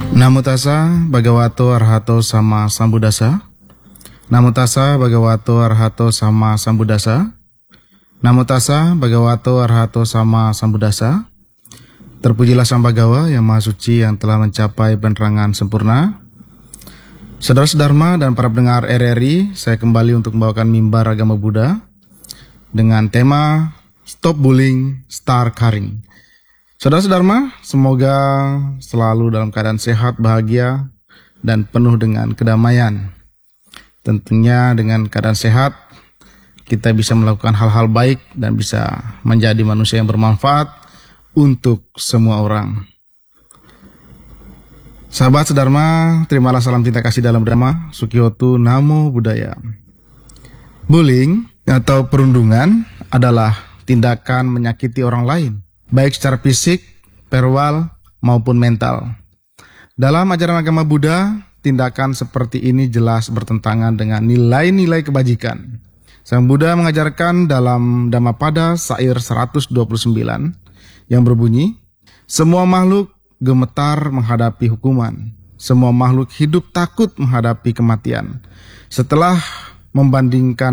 Namo tassa bhagavato arahato sama sambuddhassa. Namo tassa bhagavato arahato sama sambuddhassa. Namo tassa bhagavato arahato sama sambuddhassa. Terpujilah Sang Bhagawa yang Maha Suci yang telah mencapai penerangan sempurna. Saudara Dharma dan para pendengar RRI, saya kembali untuk membawakan mimbar agama Buddha dengan tema Stop Bullying, Start Caring. Saudara Dharma, semoga selalu dalam keadaan sehat, bahagia, dan penuh dengan kedamaian. Tentunya dengan keadaan sehat, kita bisa melakukan hal-hal baik dan bisa menjadi manusia yang bermanfaat untuk semua orang. Sahabat Dharma, terimalah salam cinta kasih dalam Dharma, Sukihotu Namo Buddhaya. Bullying atau perundungan adalah tindakan menyakiti orang lain, baik secara fisik, verbal, maupun mental. Dalam ajaran agama Buddha, tindakan seperti ini jelas bertentangan dengan nilai-nilai kebajikan. Sang Buddha mengajarkan dalam Dhammapada Sair 129 yang berbunyi, semua makhluk gemetar menghadapi hukuman. Semua makhluk hidup takut menghadapi kematian. Setelah membandingkan